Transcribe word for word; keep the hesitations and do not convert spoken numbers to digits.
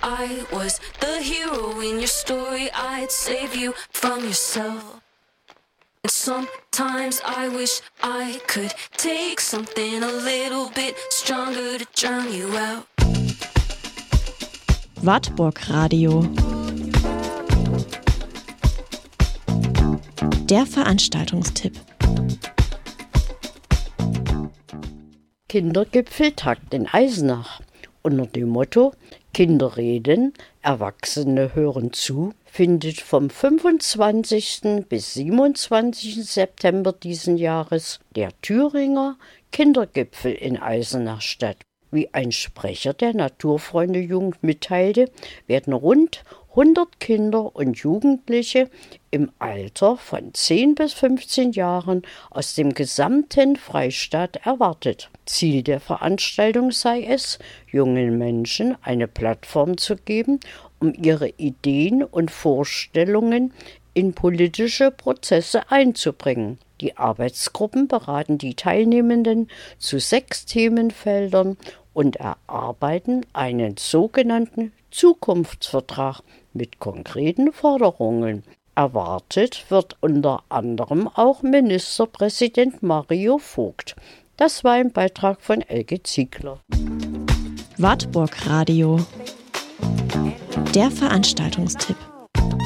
I was the hero in your story. I'd save you from yourself. And sometimes I wish I could take something a little bit stronger to drown you out. Wartburg Radio. Der Veranstaltungstipp. Kindergipfeltag in Eisenach. Unter dem Motto Kinder reden, Erwachsene hören zu, findet vom fünfundzwanzigsten bis siebenundzwanzigsten September diesen Jahres der Thüringer Kindergipfel in Eisenach statt. Wie ein Sprecher der Naturfreunde-Jugend mitteilte, werden rund hundert Kinder und Jugendliche im Alter von zehn bis fünfzehn Jahren aus dem gesamten Freistaat erwartet. Ziel der Veranstaltung sei es, jungen Menschen eine Plattform zu geben, um ihre Ideen und Vorstellungen in politische Prozesse einzubringen. Die Arbeitsgruppen beraten die Teilnehmenden zu sechs Themenfeldern und erarbeiten einen sogenannten Zukunftsvertrag mit konkreten Forderungen. Erwartet wird unter anderem auch Ministerpräsident Mario Vogt. Das war ein Beitrag von Elke Ziegler. Wartburg Radio. Der Veranstaltungstipp.